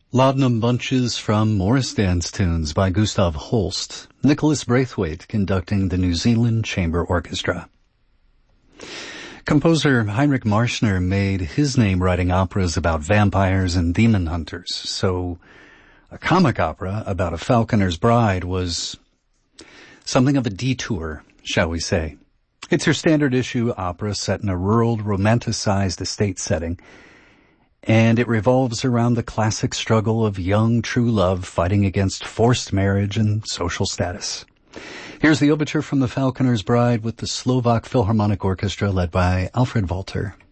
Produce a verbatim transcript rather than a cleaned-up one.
Laudanum Bunches from Morris Dance Tunes by Gustav Holst, Nicholas Braithwaite conducting the New Zealand Chamber Orchestra. Composer Heinrich Marschner made his name writing operas about vampires and demon hunters, so a comic opera about a falconer's bride was something of a detour, shall we say. It's her standard issue opera set in a rural, romanticized estate setting, and it revolves around the classic struggle of young true love fighting against forced marriage and social status. Here's the overture from The Falconer's Bride with the Slovak Philharmonic Orchestra led by Alfred Walter.